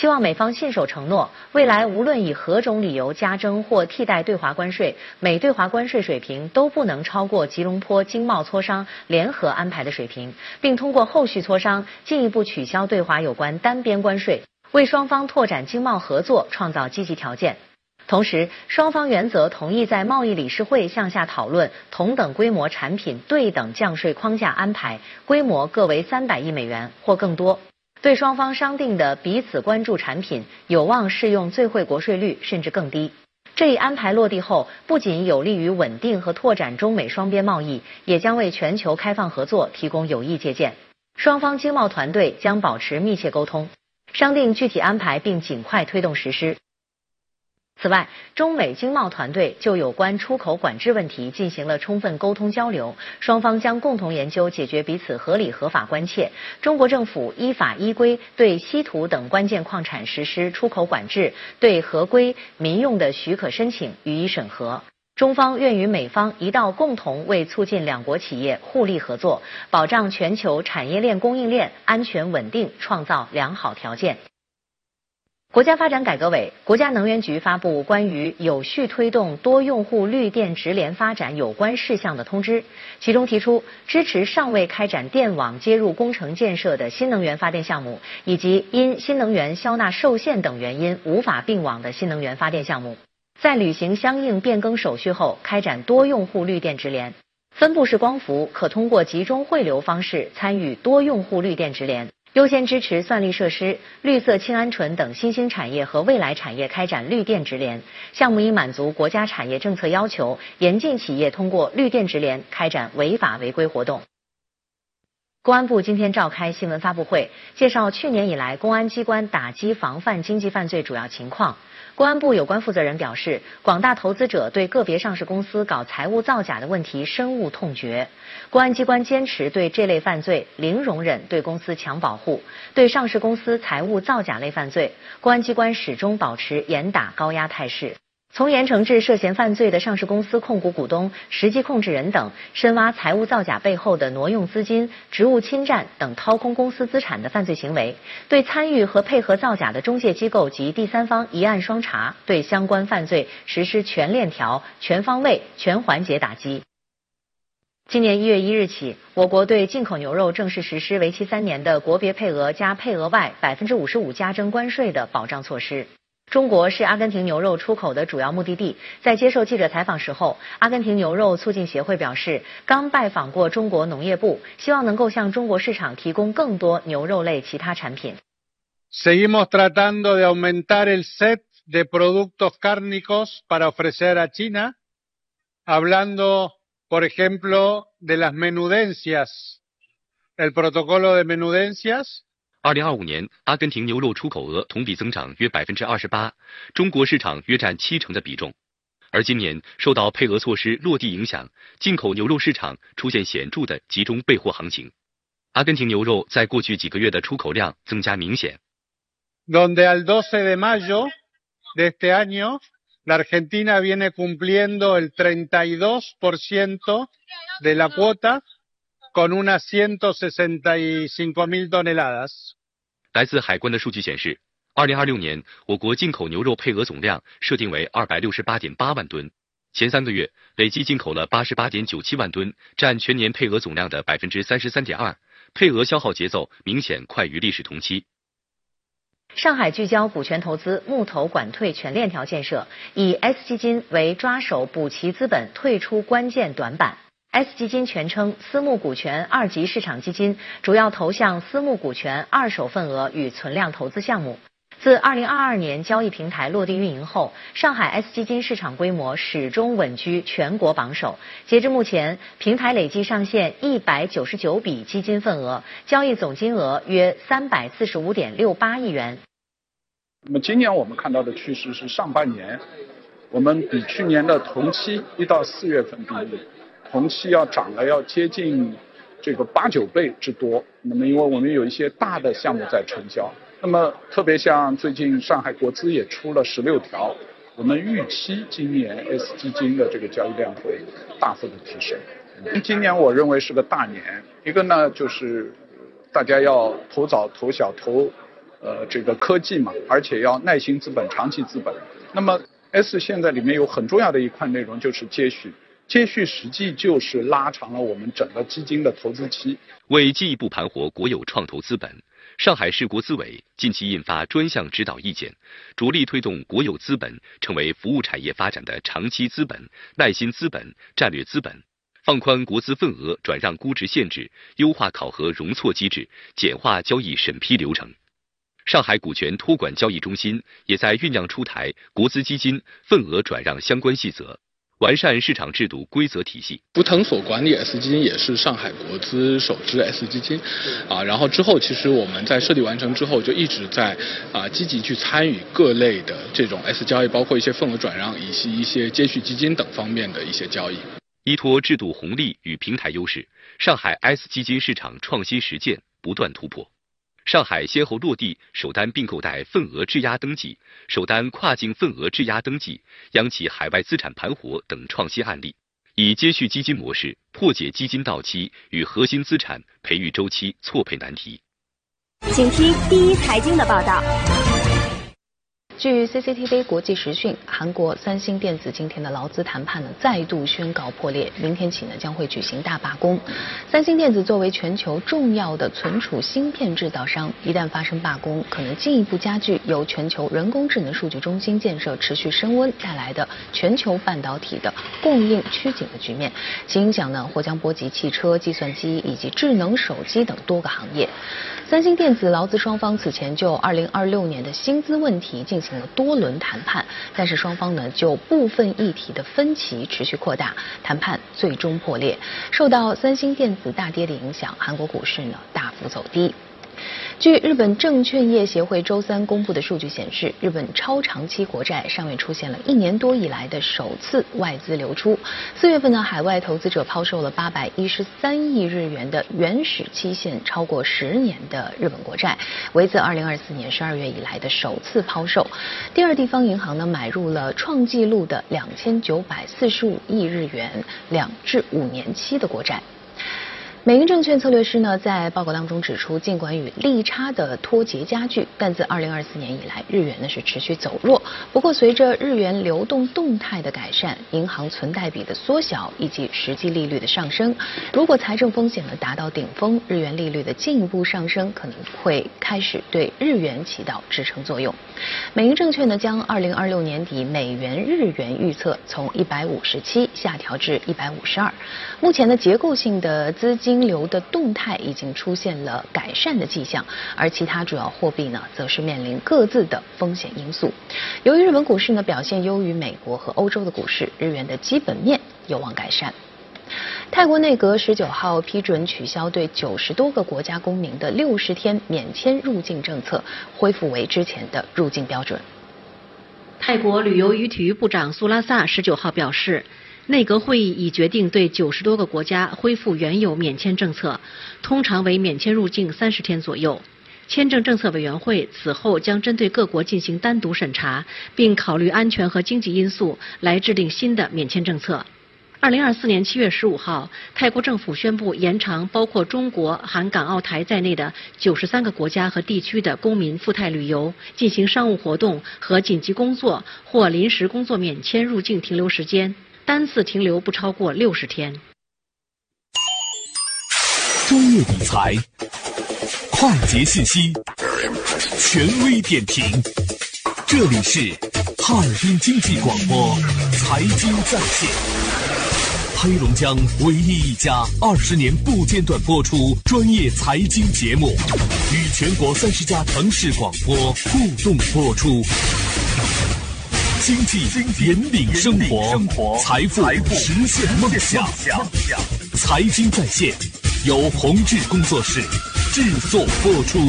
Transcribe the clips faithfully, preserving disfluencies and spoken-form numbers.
希望美方信守承诺，未来无论以何种理由加征或替代对华关税，每对华关税水平都不能超过吉隆坡经贸磋商联合安排的水平，并通过后续磋商进一步取消对华有关单边关税，为双方拓展经贸合作创造积极条件。同时，双方原则同意在贸易理事会向下讨论同等规模产品对等降税框架安排，规模各为三百亿美元或更多。对双方商定的彼此关注产品有望适用最惠国税率，甚至更低。这一安排落地后，不仅有利于稳定和拓展中美双边贸易，也将为全球开放合作提供有益借鉴。双方经贸团队将保持密切沟通，商定具体安排并尽快推动实施。此外，中美经贸团队就有关出口管制问题进行了充分沟通交流，双方将共同研究解决彼此合理合法关切。中国政府依法依规对稀土等关键矿产实施出口管制，对合规民用的许可申请予以审核。中方愿与美方一道共同为促进两国企业互利合作，保障全球产业链供应链安全稳定创造良好条件。国家发展改革委、国家能源局发布关于有序推动多用户绿电直联发展有关事项的通知，其中提出支持尚未开展电网接入工程建设的新能源发电项目，以及因新能源销纳受限等原因无法并网的新能源发电项目，在履行相应变更手续后开展多用户绿电直联。分布式光伏可通过集中汇流方式参与多用户绿电直联。优先支持算力设施、绿色氢鹌鹑等新兴产业和未来产业开展绿电直联。项目应满足国家产业政策要求，严禁企业通过绿电直联开展违法违规活动。公安部今天召开新闻发布会，介绍去年以来公安机关打击防范经济犯罪主要情况。公安部有关负责人表示，广大投资者对个别上市公司搞财务造假的问题深恶痛绝，公安机关坚持对这类犯罪零容忍，对公司强保护。对上市公司财务造假类犯罪，公安机关始终保持严打高压态势。从严惩治涉嫌犯罪的上市公司控股股东、实际控制人等，深挖财务造假背后的挪用资金、职务侵占等掏空公司资产的犯罪行为，对参与和配合造假的中介机构及第三方一案双查，对相关犯罪实施全链条、全方位、全环节打击。今年一月一日起，我国对进口牛肉正式实施为期三年的国别配额加配额外百分之五十五加征关税的保障措施。中国是阿根廷牛肉出口的主要目的地。在接受记者采访时候，阿根廷牛肉促进协会表示，刚拜访过中国农业部，希望能够向中国市场提供更多牛肉类其他产品。 Seguimos tratando de aumentar el set de productos cárnicos para ofrecer a China, hablando, por ejemplo, de las menudencias, el protocolo de menudencias。 二零二五年，阿根廷牛肉出口额同比增长约百分之二十八，中国市场约占七成的比重。而今年受到配额措施落地影响，进口牛肉市场出现显著的集中备货行情。阿根廷牛肉在过去几个月的出口量增加明显。 Donde al doce de mayo de este año, la Argentina viene cumpliendo el treinta y dos por ciento de la cuota, con unas ciento sesenta y cinco mil toneladas。 来自海关的数据显示，二零二六年我国进口牛肉配额总量设定为二百六十八点八万吨，前三个月累计进口了八十八点九七万吨，占全年配额总量的百分之三十三点二，配额消耗节奏明显快于历史同期。 上海聚焦股权投资募投管退全链条建设，以 S 基金为抓手补齐资本退出关键短板。S 基金全称私募股权二级市场基金，主要投向私募股权二手份额与存量投资项目。自二零二二年交易平台落地运营后，上海 S 基金市场规模始终稳居全国榜首。截至目前，平台累计上线一百九十九笔基金份额，交易总金额约三百四十五点六八亿元。 那么今年我们看到的趋势是，上半年我们比去年的同期一到四月份比同期要涨了要接近这个八九倍之多。那么因为我们有一些大的项目在成交，那么特别像最近上海国资也出了十六条，我们预期今年 S 基金的这个交易量会大幅的提升。今年我认为是个大年，一个呢就是大家要投早投小投呃这个科技嘛，而且要耐心资本、长期资本。那么 S 现在里面有很重要的一块内容就是接续，接续实际就是拉长了我们整个基金的投资期。 为进一步盘活国有创投资本，上海市国资委近期印发专项指导意见，着力推动国有资本成为服务产业发展的长期资本、耐心资本、战略资本，放宽国资份额转让估值限制，优化考核容错机制，简化交易审批流程。上海股权托管交易中心也在酝酿出台国资基金份额转让相关细则，完善市场制度规则体系。 福腾所管理 S 基金也是上海国资首支 S 基金啊，然后之后其实我们在设计完成之后就一直在啊积极去参与各类的这种 S 交易，包括一些份额转让以及一些接续基金等方面的一些交易。 依托制度红利与平台优势，上海 S 基金市场创新实践不断突破。上海先后落地首单并购贷份额质押登记、首单跨境份额质押登记、央企海外资产盘活等创新案例，以接续基金模式破解基金到期与核心资产培育周期错配难题。 请听第一财经的报道。 据 C C T V 国际时讯，韩国三星电子今天的劳资谈判呢再度宣告破裂，明天起呢将会举行大罢工。三星电子作为全球重要的存储芯片制造商，一旦发生罢工，可能进一步加剧由全球人工智能数据中心建设持续升温带来的全球半导体的供应趋紧的局面，其影响呢或将波及汽车、计算机以及智能手机等多个行业。三星电子劳资双方此前就二零二六年的薪资问题进行了多轮谈判，但是双方呢就部分议题的分歧持续扩大，谈判最终破裂。受到三星电子大跌的影响，韩国股市呢大幅走低。据日本证券业协会周三公布的数据显示，日本超长期国债尚未出现了一年多以来的首次外资流出。四月份呢，海外投资者抛售了八百一十三亿日元的原始期限超过十年的日本国债，为自二零二四年十二月以来的首次抛售。第二地方银行呢买入了创纪录的两千九百四十五亿日元两至五年期的国债。美银证券策略师呢在报告当中指出，尽管与利差的脱节加剧，但自二零二四年以来，日元呢是持续走弱。不过，随着日元流动动态的改善，银行存贷比的缩小以及实际利率的上升，如果财政风险呢达到顶峰，日元利率的进一步上升可能会开始对日元起到支撑作用。美银证券呢将二零二六年底美元日元预测从一百五十七下调至一百五十二。目前的结构性的资金金流的动态已经出现了改善的迹象，而其他主要货币呢，则是面临各自的风险因素。由于日本股市呢表现优于美国和欧洲的股市，日元的基本面有望改善。泰国内阁十九号批准取消对九十多个国家公民的六十天免签入境政策，恢复为之前的入境标准。 泰国旅游与体育部长苏拉萨十九号表示，内阁会议已决定对九十多个国家恢复原有免签政策，通常为免签入境三十天左右。签证政策委员会此后将针对各国进行单独审查，并考虑安全和经济因素来制定新的免签政策。二零二四年七月十五号，泰国政府宣布延长包括中国、含港澳台在内的九十三个国家和地区的公民赴泰旅游、进行商务活动和紧急工作或临时工作免签入境停留时间，单次停留不超过六十天。 专业理财，快捷信息，权威点评，这里是哈尔滨经济广播财经在线。黑龙江唯一一家二十年不间断播出专业财经节目，与全国三十家城市广播互动播出。经济引领生活，财富实现梦想。财经在线由宏志工作室制作播出。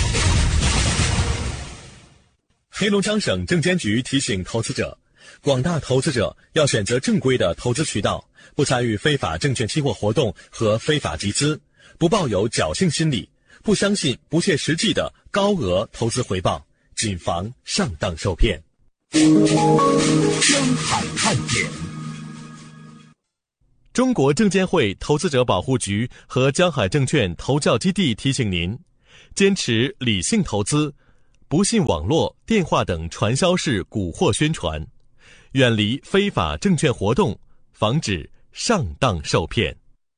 黑龙江省证监局提醒投资者，广大投资者要选择正规的投资渠道，不参与非法证券期货活动和非法集资，不抱有侥幸心理，不相信不切实际的高额投资回报，谨防上当受骗。江海看点。中国证监会投资者保护局和江海证券投教基地提醒您，坚持理性投资， 不信网络、电话等传销式蛊惑宣传，远离非法证券活动，防止上当受骗。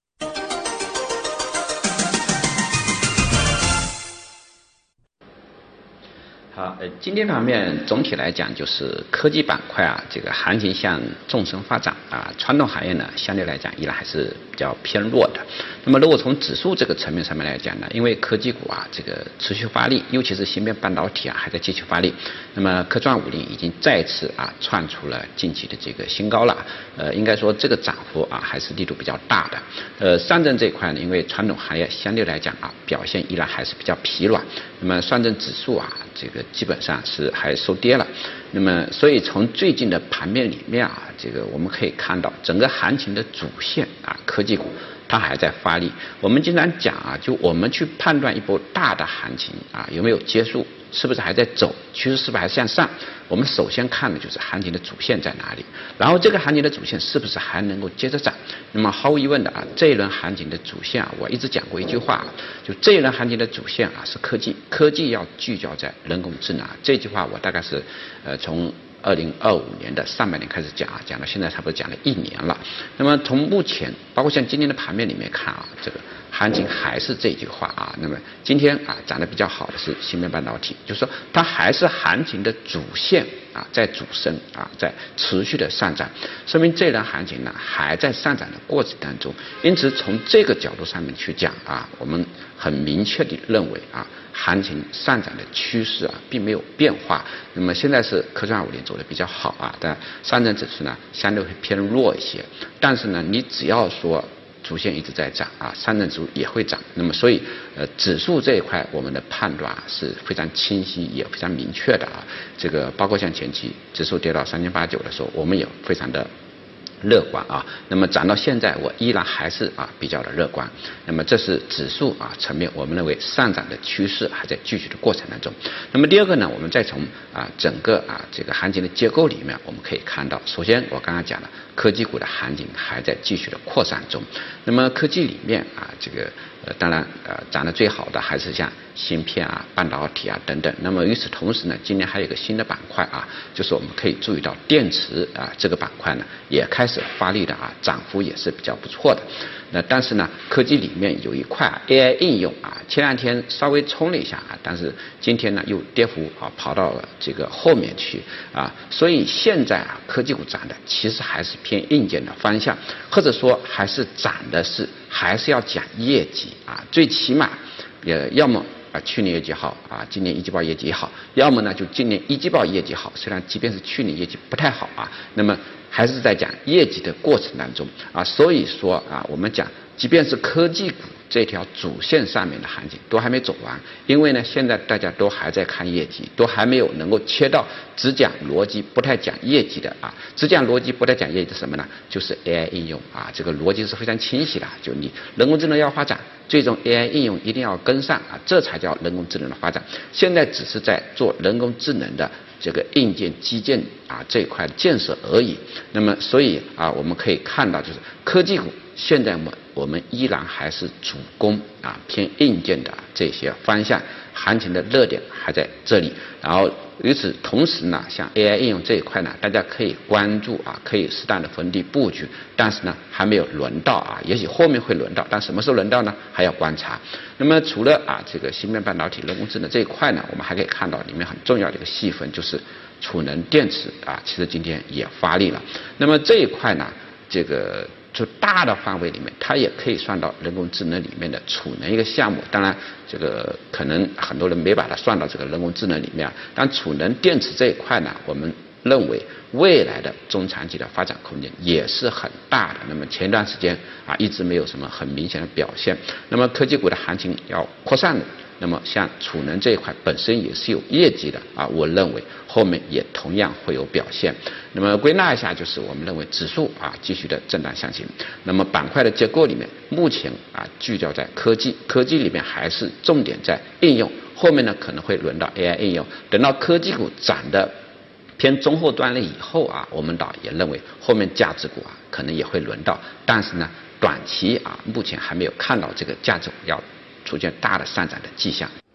好，呃，今天方面总体来讲就是科技板块啊，这个行情向纵深发展啊，传统行业呢相对来讲依然还是比较偏弱的。那么如果从指数这个层面上面来讲呢，因为科技股啊这个持续发力，尤其是芯片半导体啊还在继续发力，那么科创五零已经再次啊创出了近期的这个新高了。呃，应该说这个涨幅啊还是力度比较大的。呃，上证这一块呢，因为传统行业相对来讲啊表现依然还是比较疲软，那么上证指数啊这个基本上是还收跌了。那么所以从最近的盘面里面啊，这个我们可以看到整个行情的主线啊科技股它还在发力。我们经常讲啊，就我们去判断一波大的行情啊有没有结束，是不是还在走，趋势是不是还向上，我们首先看的就是行情的主线在哪里，然后这个行情的主线是不是还能够接着涨。那么毫无疑问的啊，这一轮行情的主线啊，我一直讲过一句话，就这一轮行情的主线啊是科技，科技要聚焦在人工智能。这句话我大概是呃从二零二五年的上半年开始讲啊，讲到现在差不多讲了一年了。那么从目前包括像今天的盘面里面看啊，这个行情还是这句话啊。那么今天啊涨得比较好的是芯片半导体，就是说它还是行情的主线啊，在主升啊，在持续的上涨，说明这轮行情呢还在上涨的过程当中。因此从这个角度上面去讲啊，我们很明确地认为啊，行情上涨的趋势啊并没有变化。那么现在是科创五零走的比较好啊，但上证指数呢相对会偏弱一些。但是呢，你只要说主线一直在涨啊，上证指数也会涨。那么所以呃指数这一块我们的判断啊是非常清晰也非常明确的啊。这个包括像前期指数跌到三千八九的时候，我们也非常的乐观啊。那么涨到现在我依然还是啊比较的乐观。那么这是指数啊层面，我们认为上涨的趋势还在继续的过程当中。那么第二个呢，我们再从啊整个啊这个行情的结构里面我们可以看到，首先我刚刚讲了科技股的行情还在继续的扩散中。那么科技里面啊这个呃当然呃涨得最好的还是像芯片啊、半导体啊等等。那么与此同时呢，今年还有一个新的板块啊，就是我们可以注意到电池啊这个板块呢也开始发力的啊，涨幅也是比较不错的。那但是呢，科技里面有一块、啊、A I 应用啊，前两天稍微冲了一下啊，但是今天呢又跌幅啊跑到了这个后面去啊，所以现在啊科技股涨的其实还是偏硬件的方向，或者说还是涨的是还是要讲业绩啊，最起码也要么啊，去年业绩好啊，今年一季报业绩好，要么呢就今年一季报业绩好，虽然即便是去年业绩不太好啊，那么还是在讲业绩的过程当中啊，所以说啊，我们讲即便是科技股这条主线上面的行情都还没走完，因为呢现在大家都还在看业绩，都还没有能够切到只讲逻辑不太讲业绩的啊，只讲逻辑不太讲业绩的什么呢？就是 A I 应用啊，这个逻辑是非常清晰的，就你人工智能要发展，最终 A I 应用一定要跟上啊，这才叫人工智能的发展。现在只是在做人工智能的这个硬件基建啊这一块建设而已。那么所以啊我们可以看到，就是科技股现在我们我们依然还是主攻啊偏硬件的这些方向，行情的热点还在这里。然后与此同时呢，像 A I 应用这一块呢，大家可以关注啊，可以适当的逢低布局，但是呢还没有轮到啊，也许后面会轮到，但什么时候轮到呢？还要观察。那么除了啊这个芯片半导体、人工智能这一块呢，我们还可以看到里面很重要的一个细分就是储能电池啊，其实今天也发力了。那么这一块呢，这个就大的范围里面，它也可以算到人工智能里面的储能一个项目。当然，这个可能很多人没把它算到这个人工智能里面。但储能电池这一块呢，我们认为未来的中长期的发展空间也是很大的。那么前段时间啊，一直没有什么很明显的表现。那么科技股的行情要扩散的。那么像储能这一块本身也是有业绩的啊，我认为后面也同样会有表现。那么归纳一下，就是我们认为指数啊继续的震荡向行。那么板块的结构里面，目前啊聚焦在科技，科技里面还是重点在应用，后面呢可能会轮到 A I 应用。等到科技股涨的偏中后端了以后啊，我们倒也认为后面价值股啊可能也会轮到，但是呢短期啊目前还没有看到这个价值股要出现大的上涨的迹象。